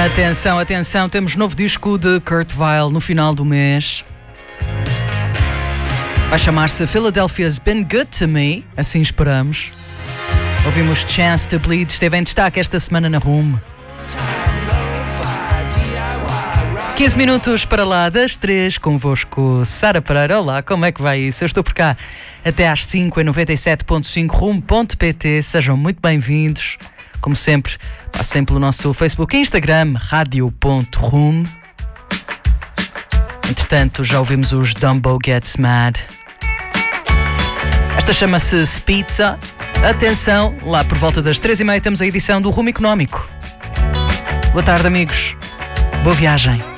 Atenção, atenção, temos novo disco de Kurt Vile no final do mês. Vai chamar-se Philadelphia's Been Good to Me, assim esperamos. Ouvimos Chance to Bleed, esteve em destaque esta semana na Room. 15 minutos para lá das 3, convosco Sara Pereira. Olá, como é que vai isso? Eu estou por cá até às 5 em 97.5 Room.pt. Sejam muito bem-vindos. Como sempre, passem pelo nosso Facebook e Instagram, radio.room. Entretanto, já ouvimos os Dumbo Gets Mad. Esta chama-se Spizza. Atenção, lá por volta das 3h30 temos a edição do Room Económico. Boa tarde, amigos. Boa viagem.